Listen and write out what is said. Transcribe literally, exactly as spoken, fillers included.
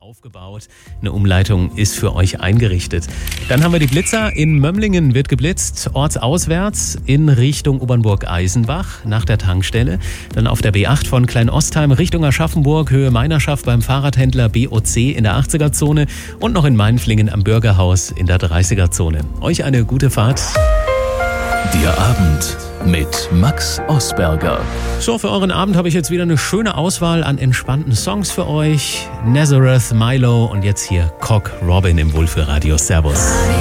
aufgebaut. Eine Umleitung ist für euch eingerichtet. Dann haben wir die Blitzer. In Mömlingen wird geblitzt, ortsauswärts in Richtung Obernburg-Eisenbach nach der Tankstelle. Dann auf der B acht von Kleinostheim Richtung Aschaffenburg, Höhe Meinerschaft beim Fahrradhändler B O C in der achtziger-Zone und noch in Mainflingen am Bürgerhaus in der dreißiger-Zone. Euch eine gute Fahrt. Der Abend mit Max Osberger. So, für euren Abend habe ich jetzt wieder eine schöne Auswahl an entspannten Songs für euch. Nazareth, Milo und jetzt hier Cock Robin im Wohlfühlradio. Servus.